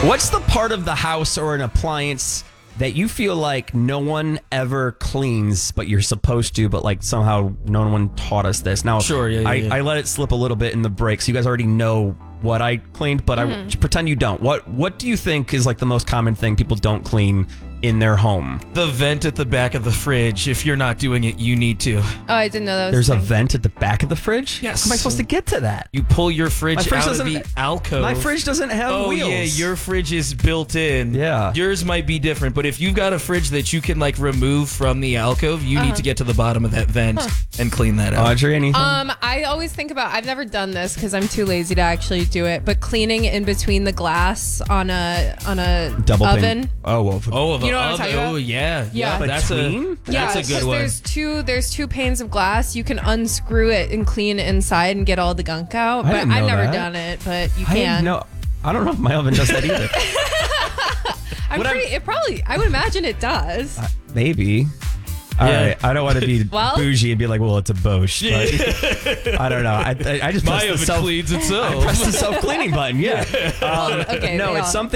What's the part of the house or an appliance that you feel like no one ever cleans, but you're supposed to, but like somehow no one taught us this? Now, Sure, yeah. I let it slip a little bit in the break, so you guys already know what I cleaned, but I pretend you don't. What do you think is like the most common thing people don't clean in their home? The vent at the back of the fridge. If you're not doing it, you need to. Oh, I didn't know that was There's a thing. vent at the back of the fridge? Yes. How am I supposed to get to that? You pull your fridge, My fridge out of doesn't- the alcove. My fridge doesn't have wheels. Yeah, your fridge is built in. Yeah. Yours might be different, but if you've got a fridge that you can like remove from the alcove, you need to get to the bottom of that vent and clean that out. Audrey, anything? I always think about, I've never done this because I'm too lazy to actually do it, but cleaning in between the glass on a Double oven. pane. Oh, well. Oh, the You know what I'm oven. talking about? Oh, yeah. Yeah. That's Between? that's a good 'cause one. There's two panes of glass. You can unscrew it and clean it inside and get all the gunk out. I But didn't I've know never that. done it, but you I didn't can. know. I don't know if my oven does that either. I would imagine it does. Maybe. All right. I don't want to be Well- bougie and be like, well, it's a Bosch. But I don't know. I just My pressed the oven self. cleans I itself. pressed the self-cleaning button. Yeah. Okay, no, they it's all- something.